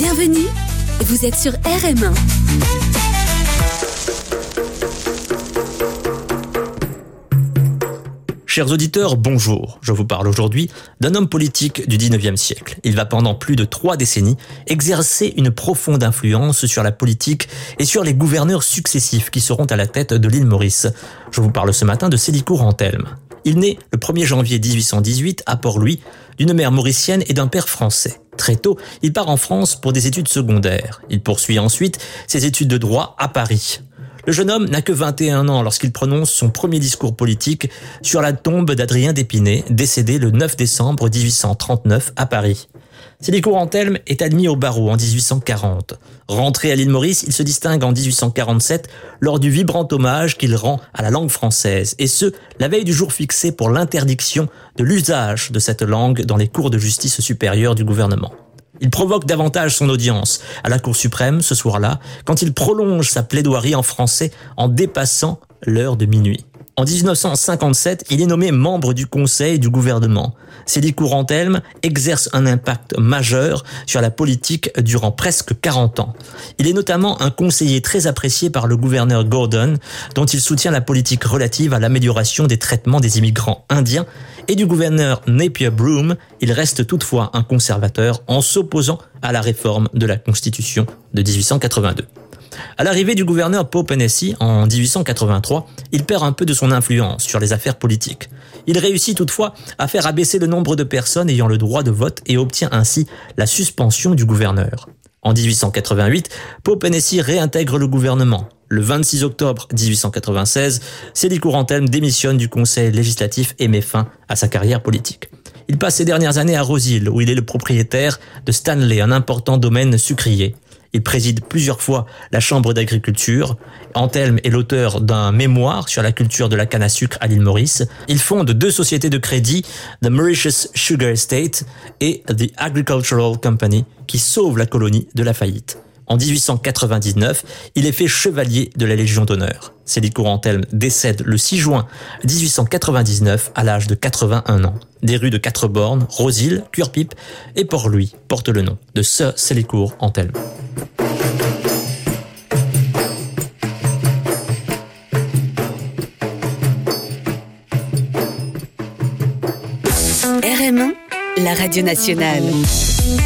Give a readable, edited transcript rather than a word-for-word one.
Bienvenue, vous êtes sur RM1. Chers auditeurs, bonjour. Je vous parle aujourd'hui d'un homme politique du 19e siècle. Il va pendant plus de 3 décennies exercer une profonde influence sur la politique et sur les gouverneurs successifs qui seront à la tête de l'île Maurice. Je vous parle ce matin de Selicourt-Anthelme. Il naît le 1er janvier 1818 à Port-Louis, d'une mère mauricienne et d'un père français. Très tôt, il part en France pour des études secondaires. Il poursuit ensuite ses études de droit à Paris. Le jeune homme n'a que 21 ans lorsqu'il prononce son premier discours politique sur la tombe d'Adrien d'Épinay, décédé le 9 décembre 1839 à Paris. Selicourt-Anthelme est admis au barreau en 1840. Rentré à l'île Maurice, il se distingue en 1847 lors du vibrant hommage qu'il rend à la langue française, et ce, la veille du jour fixé pour l'interdiction de l'usage de cette langue dans les cours de justice supérieure du gouvernement. Il provoque davantage son audience à la Cour suprême ce soir-là, quand il prolonge sa plaidoirie en français en dépassant l'heure de minuit. En 1957, il est nommé membre du conseil du gouvernement. Selicourt-Anthelme exerce un impact majeur sur la politique durant presque 40 ans. Il est notamment un conseiller très apprécié par le gouverneur Gordon, dont il soutient la politique relative à l'amélioration des traitements des immigrants indiens, et du gouverneur Napier Broome. Il reste toutefois un conservateur en s'opposant à la réforme de la Constitution de 1882. À l'arrivée du gouverneur Pope Hennessy en 1883, il perd un peu de son influence sur les affaires politiques. Il réussit toutefois à faire abaisser le nombre de personnes ayant le droit de vote et obtient ainsi la suspension du gouverneur. En 1888, Pope Hennessy réintègre le gouvernement. Le 26 octobre 1896, Selicourt-Anthelme démissionne du conseil législatif et met fin à sa carrière politique. Il passe ses dernières années à Rosilles, où il est le propriétaire de Stanley, un important domaine sucrier. Il préside plusieurs fois la Chambre d'agriculture. Anthelme est l'auteur d'un mémoire sur la culture de la canne à sucre à l'île Maurice. Il fonde 2 sociétés de crédit, The Mauritius Sugar Estate et The Agricultural Company, qui sauvent la colonie de la faillite. En 1899, il est fait chevalier de la Légion d'honneur. Selicourt-Anthelme décède le 6 juin 1899 à l'âge de 81 ans. Des rues de 4 bornes, Rosilles, Curepipe et Port-Louis portent le nom de Sir Selicourt-Anthelme. RM1, la radio nationale.